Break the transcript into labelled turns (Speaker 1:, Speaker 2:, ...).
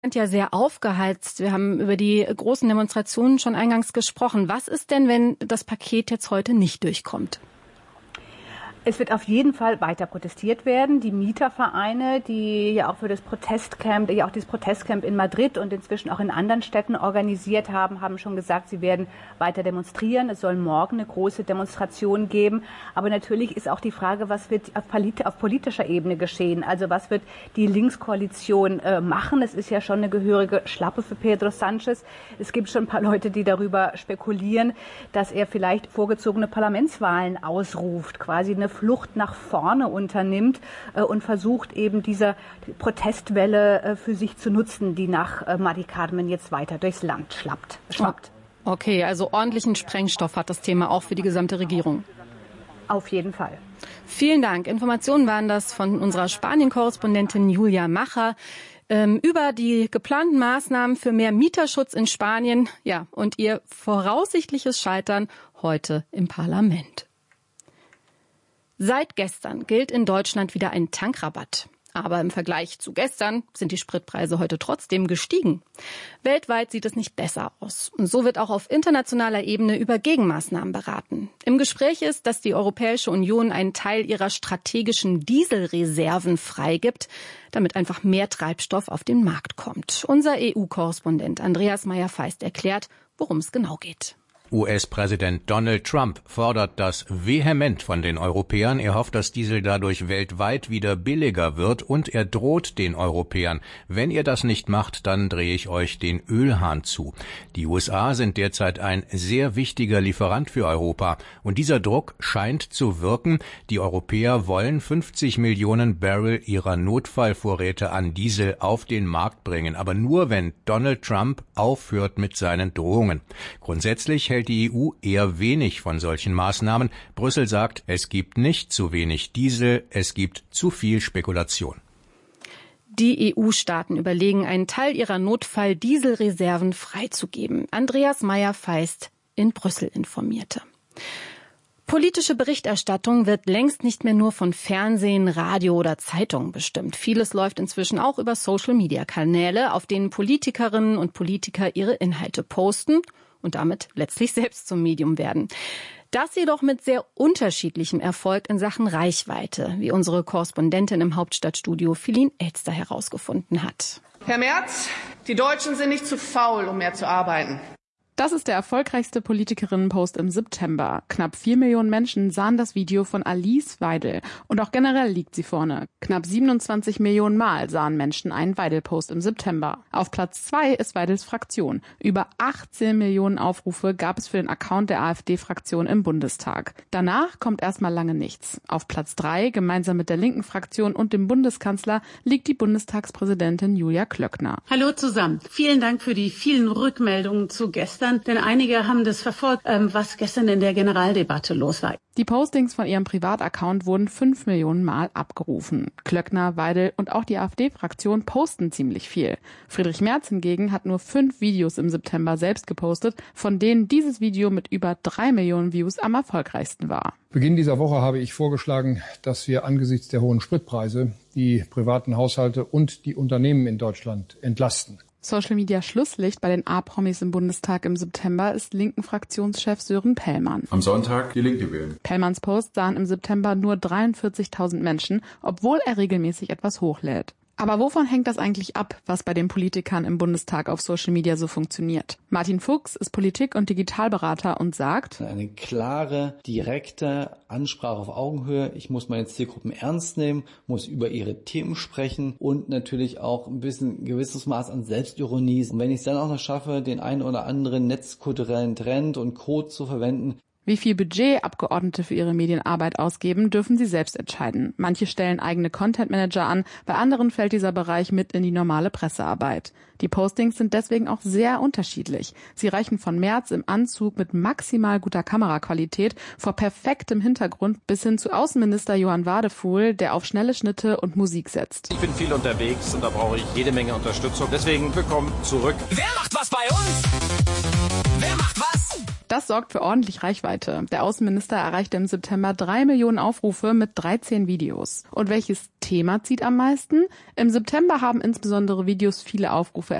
Speaker 1: Ja, sehr aufgeheizt. Wir haben über die großen Demonstrationen schon eingangs gesprochen. Was ist denn, wenn das Paket jetzt heute nicht durchkommt?
Speaker 2: Es wird auf jeden Fall weiter protestiert werden. Die Mietervereine, die ja auch für das Protestcamp, dieses Protestcamp in Madrid und inzwischen auch in anderen Städten organisiert haben, haben schon gesagt, sie werden weiter demonstrieren. Es soll morgen eine große Demonstration geben. Aber natürlich ist auch die Frage, was wird auf politischer Ebene geschehen? Also was wird die Linkskoalition machen? Es ist ja schon eine gehörige Schlappe für Pedro Sanchez. Es gibt schon ein paar Leute, die darüber spekulieren, dass er vielleicht vorgezogene Parlamentswahlen ausruft, quasi eine Flucht nach vorne unternimmt und versucht eben diese Protestwelle für sich zu nutzen, die nach Mari Carmen jetzt weiter durchs Land schwappt.
Speaker 1: Okay, also ordentlichen Sprengstoff hat das Thema auch für die gesamte Regierung.
Speaker 2: Auf jeden Fall.
Speaker 1: Vielen Dank. Informationen waren das von unserer Spanien-Korrespondentin Julia Macher über die geplanten Maßnahmen für mehr Mieterschutz in Spanien, ja, und ihr voraussichtliches Scheitern heute im Parlament. Seit gestern gilt in Deutschland wieder ein Tankrabatt. Aber im Vergleich zu gestern sind die Spritpreise heute trotzdem gestiegen. Weltweit sieht es nicht besser aus. Und so wird auch auf internationaler Ebene über Gegenmaßnahmen beraten. Im Gespräch ist, dass die Europäische Union einen Teil ihrer strategischen Dieselreserven freigibt, damit einfach mehr Treibstoff auf den Markt kommt. Unser EU-Korrespondent Andreas Meyer-Feist erklärt, worum es genau geht.
Speaker 3: US-Präsident Donald Trump fordert das vehement von den Europäern. Er hofft, dass Diesel dadurch weltweit wieder billiger wird und er droht den Europäern. Wenn ihr das nicht macht, dann drehe ich euch den Ölhahn zu. Die USA sind derzeit ein sehr wichtiger Lieferant für Europa und dieser Druck scheint zu wirken. Die Europäer wollen 50 Millionen Barrel ihrer Notfallvorräte an Diesel auf den Markt bringen, aber nur wenn Donald Trump aufhört mit seinen Drohungen. Grundsätzlich hält die EU eher wenig von solchen Maßnahmen. Brüssel sagt, es gibt nicht zu wenig Diesel, es gibt zu viel Spekulation.
Speaker 1: Die EU-Staaten überlegen, einen Teil ihrer Notfall-Dieselreserven freizugeben. Andreas Meyer-Feist in Brüssel informierte. Politische Berichterstattung wird längst nicht mehr nur von Fernsehen, Radio oder Zeitungen bestimmt. Vieles läuft inzwischen auch über Social-Media-Kanäle, auf denen Politikerinnen und Politiker ihre Inhalte posten und damit letztlich selbst zum Medium werden. Das jedoch mit sehr unterschiedlichem Erfolg in Sachen Reichweite, wie unsere Korrespondentin im Hauptstadtstudio Philin Elster herausgefunden hat.
Speaker 4: Herr Merz, die Deutschen sind nicht zu faul, um mehr zu arbeiten.
Speaker 5: Das ist der erfolgreichste Politikerinnen-Post im September. Knapp 4 Millionen Menschen sahen das Video von Alice Weidel. Und auch generell liegt sie vorne. Knapp 27 Millionen Mal sahen Menschen einen Weidel-Post im September. Auf Platz 2 ist Weidels Fraktion. Über 18 Millionen Aufrufe gab es für den Account der AfD-Fraktion im Bundestag. Danach kommt erstmal lange nichts. Auf Platz 3, gemeinsam mit der linken Fraktion und dem Bundeskanzler, liegt die Bundestagspräsidentin Julia Klöckner.
Speaker 6: Hallo zusammen. Vielen Dank für die vielen Rückmeldungen zu gestern. Denn einige haben das verfolgt, was gestern in der Generaldebatte los war.
Speaker 5: Die Postings von ihrem Privataccount wurden 5 Millionen Mal abgerufen. Klöckner, Weidel und auch die AfD-Fraktion posten ziemlich viel. Friedrich Merz hingegen hat nur 5 Videos im September selbst gepostet, von denen dieses Video mit über 3 Millionen Views am erfolgreichsten war.
Speaker 7: Beginn dieser Woche habe ich vorgeschlagen, dass wir angesichts der hohen Spritpreise die privaten Haushalte und die Unternehmen in Deutschland entlasten.
Speaker 5: Social-Media-Schlusslicht bei den A-Promis im Bundestag im September ist linken Fraktionschef Sören Pellmann.
Speaker 8: Am Sonntag die Linke wählen.
Speaker 5: Pellmanns Post sahen im September nur 43.000 Menschen, obwohl er regelmäßig etwas hochlädt. Aber wovon hängt das eigentlich ab, was bei den Politikern im Bundestag auf Social Media so funktioniert? Martin Fuchs ist Politik- und Digitalberater und sagt:
Speaker 9: Eine klare, direkte Ansprache auf Augenhöhe. Ich muss meine Zielgruppen ernst nehmen, muss über ihre Themen sprechen und natürlich auch ein gewisses Maß an Selbstironie. Und wenn ich es dann auch noch schaffe, den einen oder anderen netzkulturellen Trend und Code zu verwenden.
Speaker 5: Wie viel Budget Abgeordnete für ihre Medienarbeit ausgeben, dürfen sie selbst entscheiden. Manche stellen eigene Content-Manager an, bei anderen fällt dieser Bereich mit in die normale Pressearbeit. Die Postings sind deswegen auch sehr unterschiedlich. Sie reichen von Merz im Anzug mit maximal guter Kameraqualität vor perfektem Hintergrund bis hin zu Außenminister Johann Wadefuhl, der auf schnelle Schnitte und Musik setzt.
Speaker 10: Ich bin viel unterwegs und da brauche ich jede Menge Unterstützung. Deswegen willkommen zurück.
Speaker 11: Wer macht was bei uns? Wer macht was?
Speaker 5: Das sorgt für ordentlich Reichweite. Der Außenminister erreichte im September 3 Millionen Aufrufe mit 13 Videos. Und welches Thema zieht am meisten? Im September haben insbesondere Videos viele Aufrufe